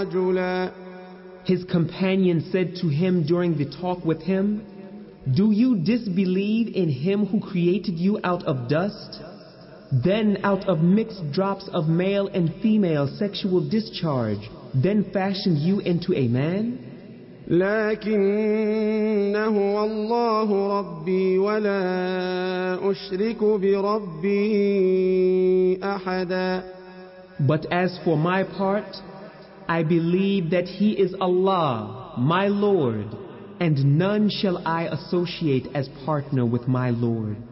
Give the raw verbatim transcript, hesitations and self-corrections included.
رجلا. His companion said to him during the talk with him, "Do you disbelieve in him who created you out of dust? Then out of mixed drops of male and female sexual discharge, then fashioned you into a man? لكن هو الله ربي ولا أشرك بربي أحدا. But as for my part, I believe that He is Allah, my Lord, and none shall I associate as partner with my Lord."